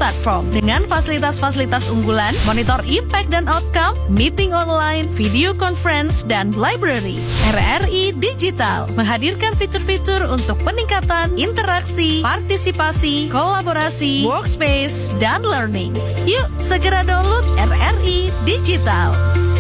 Platform dengan fasilitas-fasilitas unggulan, monitor impact dan outcome, meeting online, video conference, dan library. RRI Digital menghadirkan fitur-fitur untuk peningkatan interaksi, partisipasi, kolaborasi, workspace, dan learning. Yuk segera download RRI Digital.